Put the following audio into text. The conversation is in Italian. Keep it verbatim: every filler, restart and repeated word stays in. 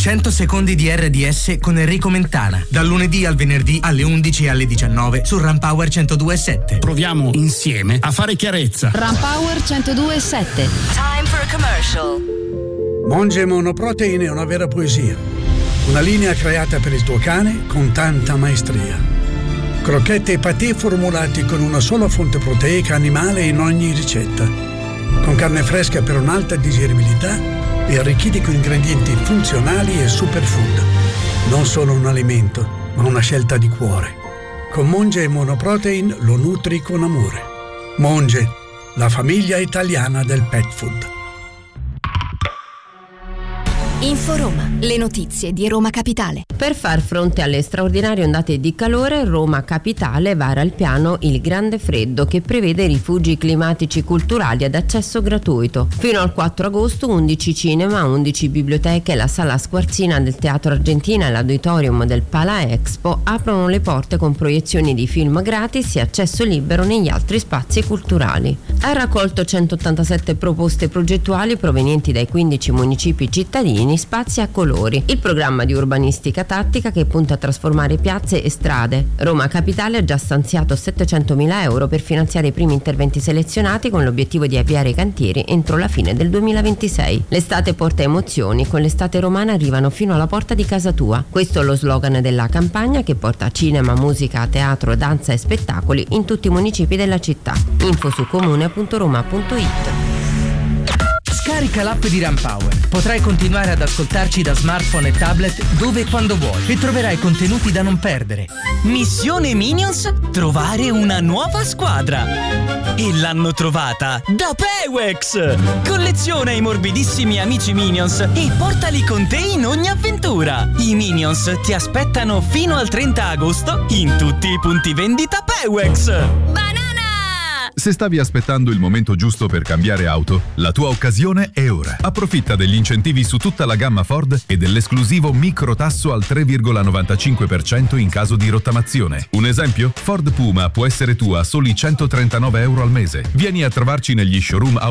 cento secondi di R D S con Enrico Mentana. Dal lunedì al venerdì alle undici e alle diciannove su Rampower centodue e sette. Proviamo insieme a fare chiarezza. Rampower centodue e sette. Time for a commercial. Monge Monoprotein è una vera poesia. Una linea creata per il tuo cane con tanta maestria. Crocchette e patè formulati con una sola fonte proteica animale in ogni ricetta. Con carne fresca per un'alta digeribilità e arricchiti con ingredienti funzionali e superfood. Non solo un alimento, ma una scelta di cuore. Con Monge Monoprotein lo nutri con amore. Monge, la famiglia italiana del pet food. Inforoma, le notizie di Roma Capitale. Per far fronte alle straordinarie ondate di calore, Roma Capitale vara il piano Il Grande Freddo, che prevede rifugi climatici culturali ad accesso gratuito. Fino al quattro agosto undici cinema, undici biblioteche, la sala squarzina del Teatro Argentina e l'auditorium del Pala Expo aprono le porte con proiezioni di film gratis e accesso libero negli altri spazi culturali. Ha raccolto centottantasette proposte progettuali provenienti dai quindici municipi cittadini, spazi a colori. Il programma di urbanistica tattica che punta a trasformare piazze e strade. Roma Capitale ha già stanziato settecentomila euro per finanziare i primi interventi selezionati con l'obiettivo di avviare i cantieri entro la fine del duemilaventisei. L'estate porta emozioni, con l'estate romana arrivano fino alla porta di casa tua. Questo è lo slogan della campagna che porta cinema, musica, teatro, danza e spettacoli in tutti i municipi della città. Info su comune punto roma punto it. Scarica l'app di Rampower. Potrai continuare ad ascoltarci da smartphone e tablet dove e quando vuoi e troverai contenuti da non perdere. Missione Minions: trovare una nuova squadra. E l'hanno trovata da Pewex! Colleziona i morbidissimi amici Minions e portali con te in ogni avventura. I Minions ti aspettano fino al trenta agosto in tutti i punti vendita Pewex. Banana! Se stavi aspettando il momento giusto per cambiare auto, la tua occasione è ora. Approfitta degli incentivi su tutta la gamma Ford e dell'esclusivo microtasso al tre virgola novantacinque per cento in caso di rottamazione. Un esempio? Ford Puma può essere tua a soli centotrentanove euro al mese. Vieni a trovarci negli showroom